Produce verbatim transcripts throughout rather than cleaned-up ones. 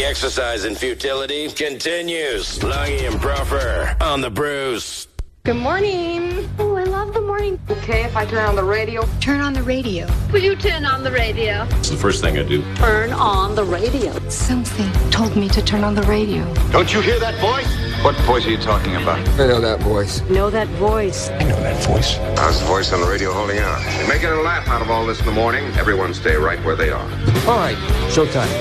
exercise in futility continues. Lungy and Bruffer on the Bruce. Good morning. Oh, I love the morning. Okay, if I turn on the radio. Turn on the radio. Will you turn on the radio? It's the first thing I do. Turn on the radio. Something told me to turn on the radio. Don't you hear that voice? What voice are you talking about? I know that voice. Know that voice. I know that voice. How's the voice on the radio holding out? You're making a laugh out of all this in the morning. Everyone stay right where they are. All right, showtime.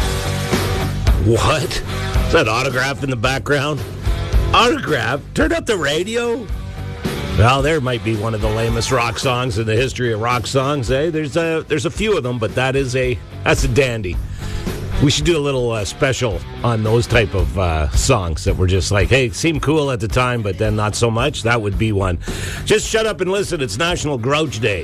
What? Is that autograph in the background? Autograph? Turn up the radio? Well, there might be one of the lamest rock songs in the history of rock songs, eh? There's a, there's a few of them, but that is a, that's a dandy. We should do a little uh, special on those type of uh, songs that were just like, hey, seemed cool at the time, but then not so much. That would be one. Just shut up and listen. It's National Grouch Day.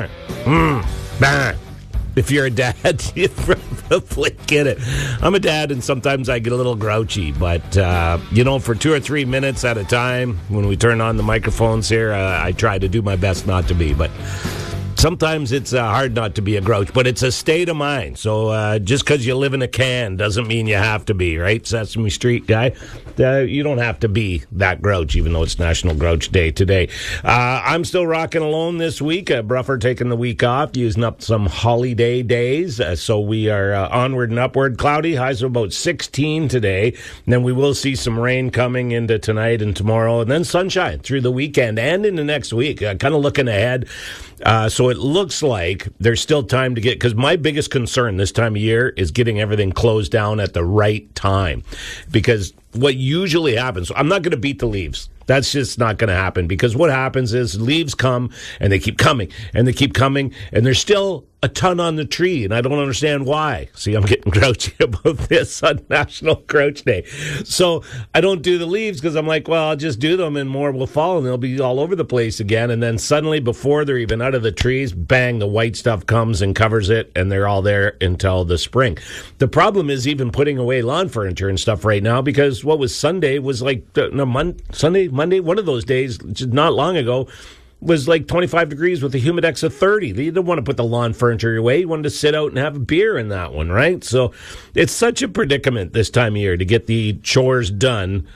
Mm, bah. If you're a dad, you probably get it. I'm a dad, and sometimes I get a little grouchy. But, uh, you know, for two or three minutes at a time, when we turn on the microphones here, uh, I try to do my best not to be. But sometimes it's uh, hard not to be a grouch. But it's a state of mind. So uh, just because you live in a can doesn't mean you have to be, right, Sesame Street guy? Uh, you don't have to be that grouch, even though it's National Grouch Day today. Uh, I'm still rocking alone this week. Uh, Bruffer taking the week off, using up some holiday days. Uh, so we are uh, onward and upward. Cloudy, highs of about sixteen today. And then we will see some rain coming into tonight and tomorrow. And then sunshine through the weekend and into next week. Uh, kind of looking ahead. Uh, so it looks like there's still time to get, because my biggest concern this time of year is getting everything closed down at the right time. Because what usually happens, I'm not going to beat the leaves. That's just not going to happen, because what happens is leaves come and they keep coming and they keep coming and there's still a ton on the tree, and I don't understand why. See, I'm getting grouchy about this on National Grouch Day. So I don't do the leaves because I'm like, well, I'll just do them and more will fall and they'll be all over the place again. And then suddenly, before they're even out of the trees, bang, the white stuff comes and covers it, and they're all there until the spring. The problem is even putting away lawn furniture and stuff right now, because what was Sunday was like, no, Mon- Sunday, Monday, one of those days, just not long ago, was like twenty-five degrees with a humidex of thirty. You didn't want to put the lawn furniture away. You wanted to sit out and have a beer in that one, right? So it's such a predicament this time of year to get the chores done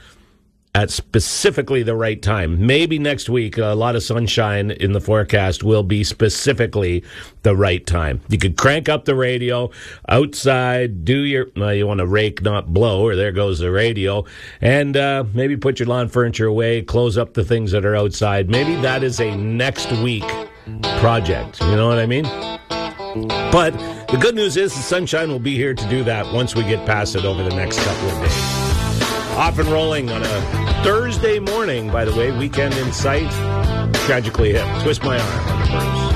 at specifically the right time. Maybe next week, a lot of sunshine in the forecast will be specifically the right time. You could crank up the radio outside, do your, well, you want to rake, not blow, or there goes the radio, and uh, maybe put your lawn furniture away, close up the things that are outside. Maybe that is a next week project. You know what I mean? But the good news is the sunshine will be here to do that once we get past it over the next couple of days. Off and rolling on a Thursday morning, by the way, weekend in sight. Tragically hit. Twist my arm on the Bruce.